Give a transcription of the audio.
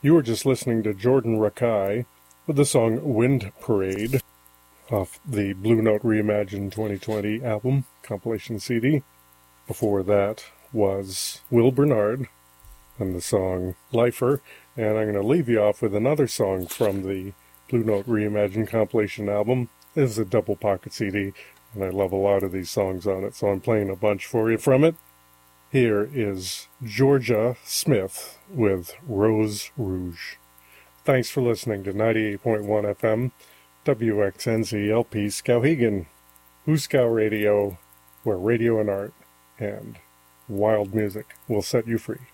You were just listening to Jordan Rakei with the song Wind Parade off the Blue Note Reimagined 2020 album, compilation CD. Before that was Will Bernard and the song Lifer, and I'm going to leave you off with another song from the Blue Note Reimagined compilation album. This is a double pocket CD, and I love a lot of these songs on it, so I'm playing a bunch for you from it. Here is Georgia Smith with Rose Rouge. Thanks for listening to 98.1 FM, WXNZ-LP Skowhegan, Huskow Radio, where radio and art and wild music will set you free.